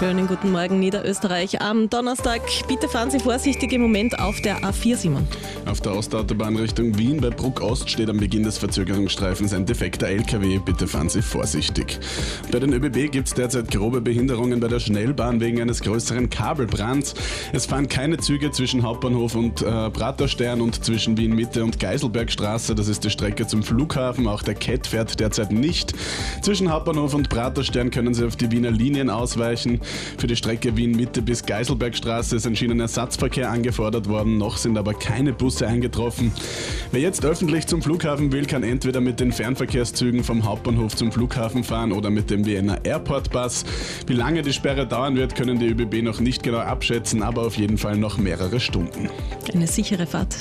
Schönen guten Morgen, Niederösterreich. Am Donnerstag, bitte fahren Sie vorsichtig im Moment auf der A4, Simon. Auf der Ostautobahn Richtung Wien bei Bruck Ost steht am Beginn des Verzögerungsstreifens ein defekter LKW. Bitte fahren Sie vorsichtig. Bei den ÖBB gibt es derzeit grobe Behinderungen bei der Schnellbahn wegen eines größeren Kabelbrands. Es fahren keine Züge zwischen Hauptbahnhof und Praterstern und zwischen Wien Mitte und Geiselbergstraße. Das ist die Strecke zum Flughafen. Auch der CET fährt derzeit nicht. Zwischen Hauptbahnhof und Praterstern können Sie auf die Wiener Linien ausweichen. Für die Strecke Wien Mitte bis Geiselbergstraße ist ein Schienenersatzverkehr angefordert worden. Noch sind aber keine Busse eingetroffen. Wer jetzt öffentlich zum Flughafen will, kann entweder mit den Fernverkehrszügen vom Hauptbahnhof zum Flughafen fahren oder mit dem Vienna Airport Bus. Wie lange die Sperre dauern wird, können die ÖBB noch nicht genau abschätzen, aber auf jeden Fall noch mehrere Stunden. Eine sichere Fahrt.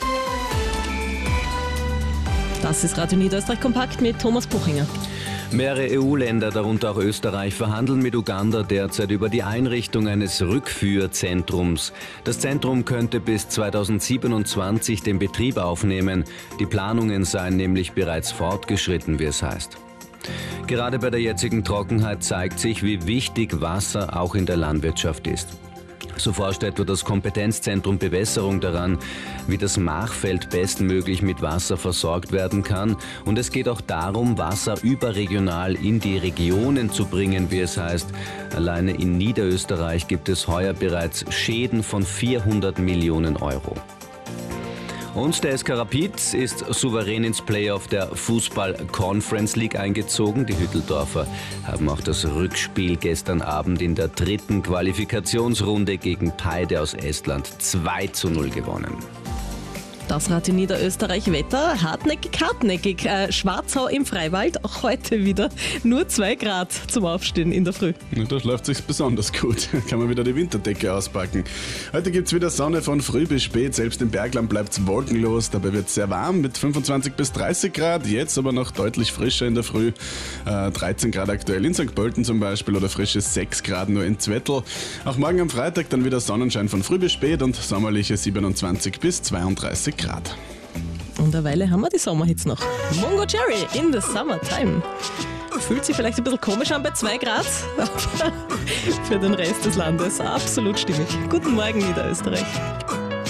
Das ist Radio Niederösterreich kompakt mit Thomas Buchinger. Mehrere EU-Länder, darunter auch Österreich, verhandeln mit Uganda derzeit über die Einrichtung eines Rückführzentrums. Das Zentrum könnte bis 2027 den Betrieb aufnehmen. Die Planungen seien nämlich bereits fortgeschritten, wie es heißt. Gerade bei der jetzigen Trockenheit zeigt sich, wie wichtig Wasser auch in der Landwirtschaft ist. So forscht etwa das Kompetenzzentrum Bewässerung daran, wie das Machfeld bestmöglich mit Wasser versorgt werden kann. Und es geht auch darum, Wasser überregional in die Regionen zu bringen, wie es heißt. Alleine in Niederösterreich gibt es heuer bereits Schäden von 400 Millionen Euro. Und der SK Rapid ist souverän ins Playoff der Fußball-Conference League eingezogen. Die Hütteldorfer haben auch das Rückspiel gestern Abend in der dritten Qualifikationsrunde gegen Paide aus Estland 2:0 gewonnen. Das Radio Niederösterreich Wetter, hartnäckig. Schwarzau im Freiwald, auch heute wieder nur 2 Grad zum Aufstehen in der Früh. Ja, da läuft sich's besonders gut. Kann man wieder die Winterdecke auspacken. Heute gibt's wieder Sonne von früh bis spät. Selbst im Bergland bleibt's wolkenlos. Dabei wird's sehr warm mit 25 bis 30 Grad. Jetzt aber noch deutlich frischer in der Früh. 13 Grad aktuell in St. Pölten zum Beispiel oder frische 6 Grad nur in Zwettl. Auch morgen am Freitag dann wieder Sonnenschein von früh bis spät und sommerliche 27 bis 32 Grad. Und eine Weile haben wir die Sommerhits noch. Mungo Jerry in the Summertime. Fühlt sich vielleicht ein bisschen komisch an bei 2 Grad, aber für den Rest des Landes absolut stimmig. Guten Morgen, Niederösterreich.